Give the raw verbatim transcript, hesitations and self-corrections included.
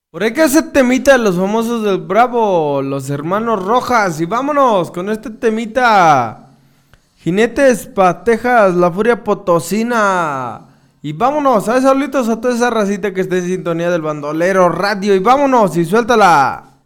Por ahí que hace temita de los famosos del Bravo, los hermanos Rojas. Y vámonos con este temita. Jinetes, Patejas, la furia potosina. Y vámonos, ¿sabes? Saluditos a toda esa racita que está en sintonía del bandolero radio. Y vámonos, y suéltala.